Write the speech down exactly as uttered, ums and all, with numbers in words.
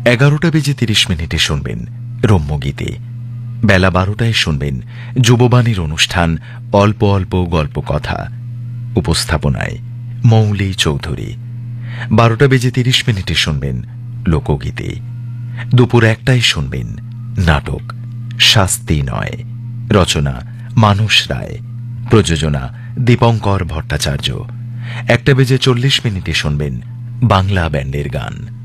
এগারোটা বেজে তিরিশ মিনিটে শুনবেন রম্যগীতে। বেলা বারোটায় শুনবেন যুববাণীর অনুষ্ঠান অল্প অল্প গল্প কথা। উপস্থাপনায় মৌলি চৌধুরী। বারোটা বেজে তিরিশ মিনিটে শুনবেন লোকগীতে। দুপুর একটায় শুনবেন নাটক শাস্তি নয়। রচনা মানস রায়। প্রযোজনা দীপঙ্কর ভট্টাচার্য। একটা বেজে চল্লিশ মিনিটে শুনবেন বাংলা ব্যান্ডের গান।